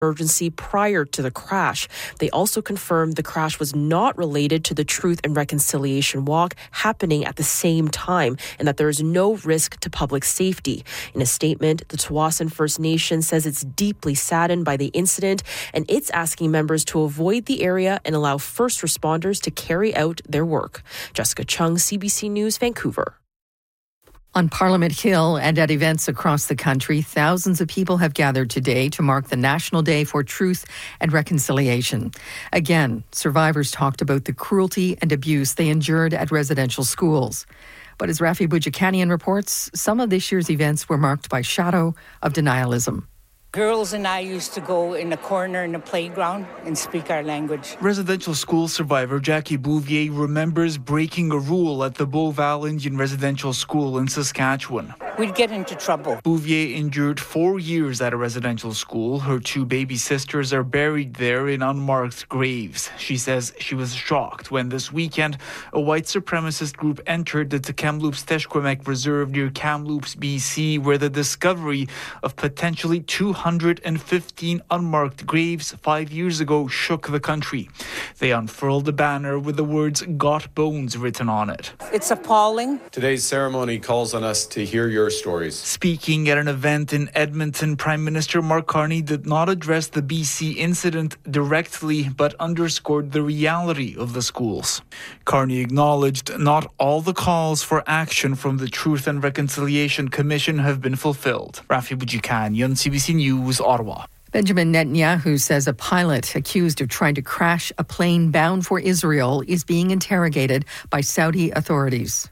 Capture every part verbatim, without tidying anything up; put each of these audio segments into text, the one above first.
emergency prior to the crash. They also confirmed the crash was not related to the Truth and Reconciliation Walk happening at the same time and that there is no risk to public safety. In a statement, the Tsawwassen First Nation says it's deeply saddened by the incident and it's asking members to avoid the area and allow first responders to carry out their work. Jessica Chung, C B C News, Vancouver. On Parliament Hill and at events across the country, thousands of people have gathered today to mark the National Day for Truth and Reconciliation. Again, survivors talked about the cruelty and abuse they endured at residential schools. But as Rafi Boudjikanian reports, some of this year's events were marked by shadow of denialism. Girls and I used to go in a corner in the playground and speak our language. Residential school survivor Jackie Bouvier remembers breaking a rule at the Beauval Indian Residential School in Saskatchewan. We'd get into trouble. Bouvier endured four years at a residential school. Her two baby sisters are buried there in unmarked graves. She says she was shocked when this weekend a white supremacist group entered the Kamloops Teshkwemek Reserve near Kamloops, B C, where the discovery of potentially two hundred fifteen unmarked graves five years ago shook the country. They unfurled a banner with the words "Got Bones" written on it. It's appalling. Today's ceremony calls on us to hear your stories. Speaking at an event in Edmonton, Prime Minister Mark Carney did not address the B C incident directly, but underscored the reality of the schools. Carney acknowledged not all the calls for action from the Truth and Reconciliation Commission have been fulfilled. Rafi Boudjikanian, C B C News, Ottawa. Benjamin Netanyahu says a pilot accused of trying to crash a plane bound for Israel is being interrogated by Saudi authorities.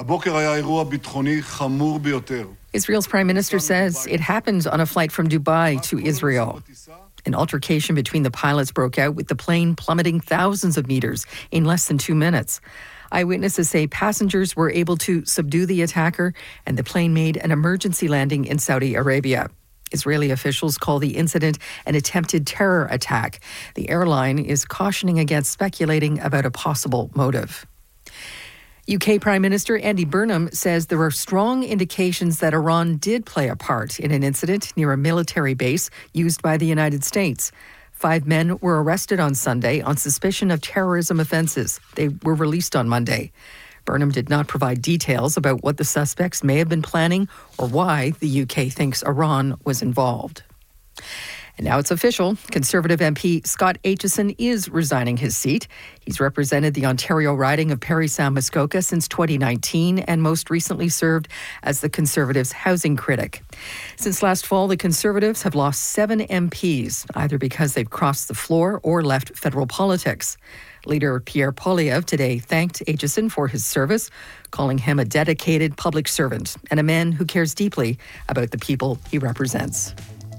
Israel's prime minister says it happened on a flight from Dubai to Israel. An altercation between the pilots broke out with the plane plummeting thousands of meters in less than two minutes. Eyewitnesses say passengers were able to subdue the attacker and the plane made an emergency landing in Saudi Arabia. Israeli officials call the incident an attempted terror attack. The airline is cautioning against speculating about a possible motive. U K Prime Minister Andy Burnham says there are strong indications that Iran did play a part in an incident near a military base used by the United States. Five men were arrested on Sunday on suspicion of terrorism offenses. They were released on Monday. Burnham did not provide details about what the suspects may have been planning or why the U K thinks Iran was involved. And now it's official. Conservative M P Scott Aitchison is resigning his seat. He's represented the Ontario riding of Parry Sound Muskoka since twenty nineteen and most recently served as the Conservatives' housing critic. Since last fall, the Conservatives have lost seven M Ps, either because they've crossed the floor or left federal politics. Leader Pierre Poilievre today thanked Aitchison for his service, calling him a dedicated public servant and a man who cares deeply about the people he represents.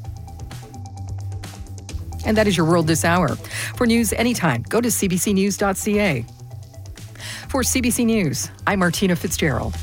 And that is your world this hour. For news anytime, go to c b c news dot c a. For C B C News, I'm Martina Fitzgerald.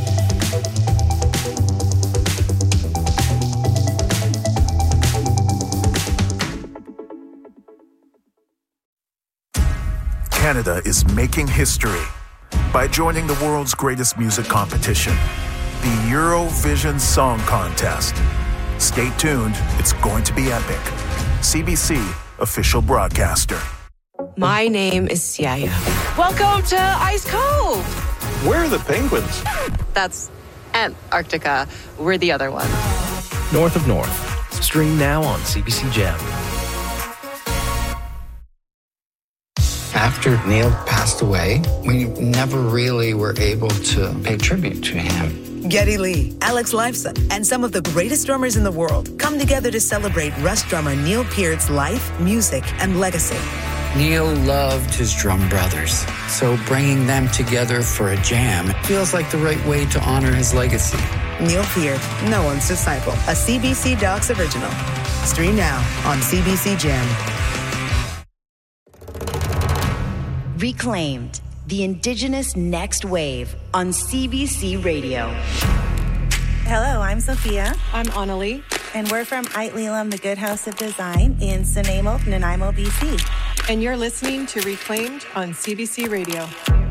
Canada is making history by joining the world's greatest music competition, the Eurovision Song Contest. Stay tuned, it's going to be epic. C B C official broadcaster. My name is Siaya. Welcome to Ice Cove. Where are the penguins? That's Antarctica. We're the other one. North of North. Stream now on C B C Gem. After Neil passed away, we never really were able to pay tribute to him. Geddy Lee, Alex Lifeson, and some of the greatest drummers in the world come together to celebrate Rush drummer Neil Peart's life, music, and legacy. Neil loved his drum brothers, so bringing them together for a jam feels like the right way to honor his legacy. Neil Peart, no one's disciple, a C B C Docs original. Stream now on C B C Gem. Reclaimed, the Indigenous Next Wave on C B C Radio. Hello, I'm Sophia. I'm Annalie. And we're from Ait Lelam, the Good House of Design in Nanaimo, Nanaimo, B C. And you're listening to Reclaimed on C B C Radio.